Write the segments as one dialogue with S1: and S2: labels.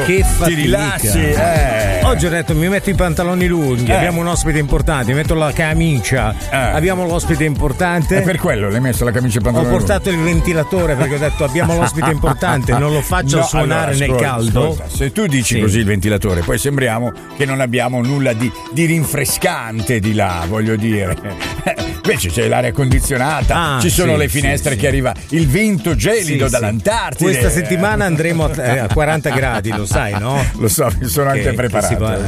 S1: Che fatica.
S2: Ti rilassi.
S1: Oggi ho detto mi metto i pantaloni lunghi, abbiamo un ospite importante, mi metto la camicia, abbiamo l'ospite importante.
S2: E per quello l'hai messo la camicia e i pantaloni.
S1: Ho portato il ventilatore perché ho detto abbiamo l'ospite importante, non lo faccio suonare nel caldo.
S2: Ascolta, se tu dici così il ventilatore, poi sembriamo che non abbiamo nulla di rinfrescante di là, voglio dire. Invece c'è l'aria condizionata, ci sono le finestre che arriva il vento gelido dall'Antartide.
S1: Questa settimana andremo a 40 gradi, lo sai, no?
S2: Lo so, mi sono anche preparato.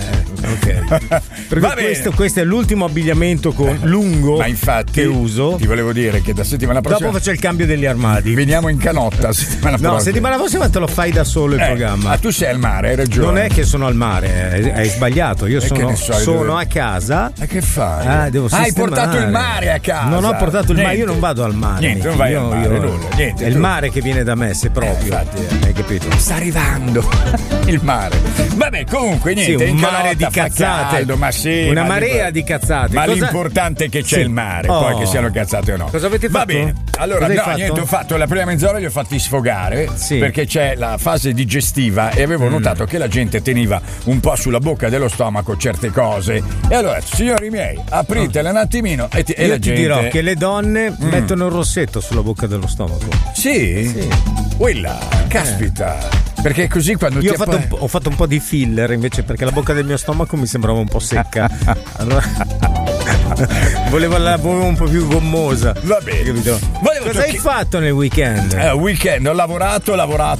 S1: Questo è l'ultimo abbigliamento lungo.
S2: Ma infatti,
S1: che uso.
S2: Ti volevo dire che da settimana prossima
S1: dopo faccio il cambio degli armadi.
S2: Veniamo in canotta settimana prossima.
S1: No, settimana prossima te lo fai da solo il programma.
S2: Ma tu sei al mare, hai ragione.
S1: Non è che sono al mare, hai sbagliato. Io sono a casa.
S2: E che fai? Hai portato il mare a casa.
S1: Non ho portato il mare, io non vado al mare.
S2: Niente, non vai al mare, nulla. Niente,
S1: è il mare che viene da me, se proprio. Hai capito?
S2: Sta arrivando il mare. Vabbè, comunque niente,
S1: un mare di cazzate.
S2: Caldo, ma
S1: una marea di cazzate.
S2: Ma l'importante è che c'è il mare, poi che siano cazzate o no.
S1: Cosa avete fatto?
S2: Va bene. Allora, niente, ho fatto la prima mezz'ora, li ho fatti sfogare perché c'è la fase digestiva e avevo notato che la gente teneva un po' sulla bocca dello stomaco certe cose. E allora, signori miei, apritele un attimino e
S1: io
S2: la
S1: ti
S2: gente...
S1: dirò che le donne mettono il rossetto sulla bocca dello stomaco.
S2: Sì? Quella, caspita. Perché così quando
S1: io ho fatto un po' di filler invece perché la bocca del mio stomaco mi sembrava un po' secca. Allora volevo un po' più gommosa.
S2: Va bene.
S1: Cosa hai fatto nel weekend?
S2: Weekend ho lavorato.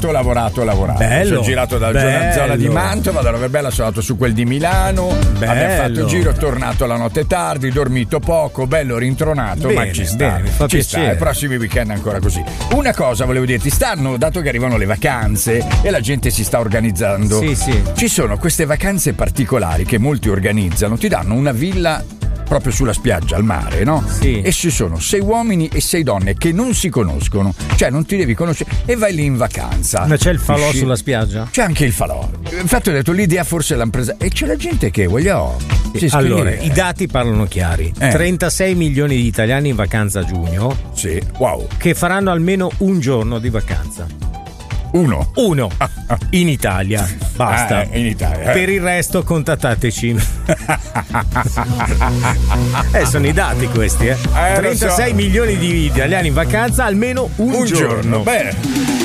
S1: Bello.
S2: Sono girato dalla zona di Mantova, da Rovebella, sono andato su quel di Milano. Abbiamo fatto il giro, tornato la notte tardi, dormito poco, bello rintronato, ma ci sta. Ci sta. I prossimi weekend ancora così. Una cosa volevo dirti, dato che arrivano le vacanze e la gente si sta organizzando. Ci sono queste vacanze particolari che molti organizzano, ti danno una villa proprio sulla spiaggia, al mare, no? E ci sono 6 uomini e 6 donne che non si conoscono, cioè non ti devi conoscere e vai lì in vacanza.
S1: Ma c'è il falò sulla spiaggia?
S2: C'è anche il falò. Infatti ho detto l'idea forse l'hanno presa e c'è la gente che
S1: allora, i dati parlano chiari. 36 milioni di italiani in vacanza a giugno.
S2: Sì, wow.
S1: Che faranno almeno un giorno di vacanza.
S2: Uno.
S1: In Italia. Basta.
S2: In Italia.
S1: Per il resto contattateci. Sono i dati questi, 36 milioni di italiani in vacanza, almeno un giorno.
S2: Bene.